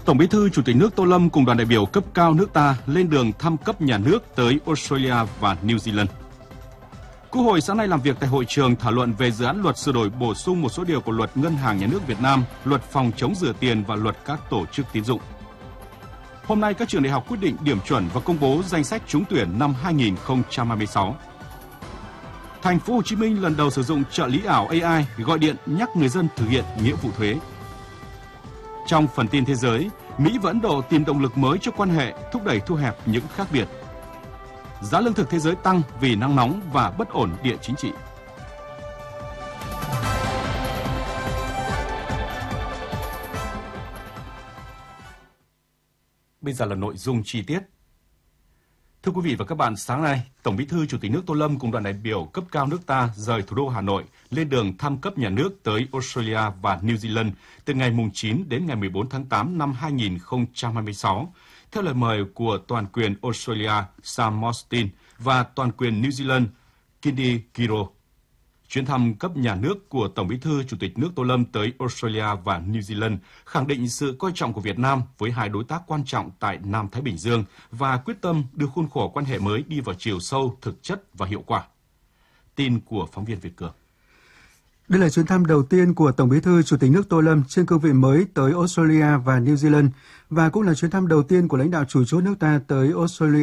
Tổng Bí thư Chủ tịch nước Tô Lâm cùng đoàn đại biểu cấp cao nước ta lên đường thăm cấp nhà nước tới Australia và New Zealand. Quốc hội sáng nay làm việc tại hội trường thảo luận về dự án luật sửa đổi bổ sung một số điều của Luật Ngân hàng Nhà nước Việt Nam, Luật phòng chống rửa tiền và Luật các tổ chức tín dụng. Hôm nay các trường đại học quyết định điểm chuẩn và công bố danh sách trúng tuyển năm 2026. Thành phố Hồ Chí Minh lần đầu sử dụng trợ lý ảo AI gọi điện nhắc người dân thực hiện nghĩa vụ thuế. Trong phần tin thế giới, Mỹ và Ấn Độ tìm động lực mới cho quan hệ, thúc đẩy thu hẹp những khác biệt. Giá lương thực thế giới tăng vì nắng nóng và bất ổn địa chính trị. Bây giờ là nội dung chi tiết. Thưa quý vị và các bạn, sáng nay, Tổng Bí thư Chủ tịch nước Tô Lâm cùng đoàn đại biểu cấp cao nước ta rời thủ đô Hà Nội lên đường thăm cấp nhà nước tới Australia và New Zealand từ ngày 9 đến ngày 14 tháng 8 năm 2026, theo lời mời của toàn quyền Australia Sam Mostyn và toàn quyền New Zealand Kindy Giro. Chuyến thăm cấp nhà nước của Tổng Bí thư Chủ tịch nước Tô Lâm tới Australia và New Zealand khẳng định sự coi trọng của Việt Nam với hai đối tác quan trọng tại Nam Thái Bình Dương và quyết tâm đưa khuôn khổ quan hệ mới đi vào chiều sâu, thực chất và hiệu quả. Tin của phóng viên Việt Cường. Đây là chuyến thăm đầu tiên của Tổng Bí thư Chủ tịch nước Tô Lâm trên cương vị mới tới Australia và New Zealand và cũng là chuyến thăm đầu tiên của lãnh đạo chủ chốt nước ta tới Australia